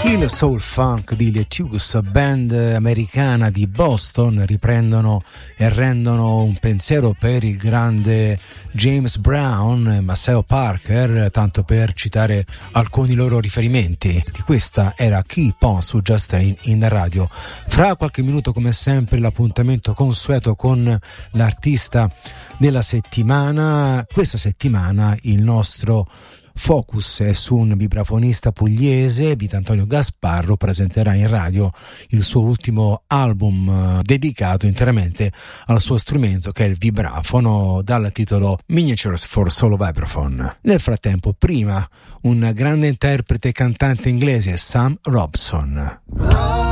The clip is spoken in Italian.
Il soul funk di Lettuce, band americana di Boston, riprendono e rendono un pensiero per il grande James Brown, Maceo Parker, tanto per citare alcuni loro riferimenti. Di questa era Keep On su Just in Radio. Fra qualche minuto, come sempre, l'appuntamento consueto con l'artista della settimana. Questa settimana il nostro focus è su un vibrafonista pugliese. Vitantonio Gasparro presenterà in radio il suo ultimo album dedicato interamente al suo strumento, che è il vibrafono, dal titolo Miniatures for Solo Vibraphone. Nel frattempo, prima un grande interprete e cantante inglese, Sam Robson.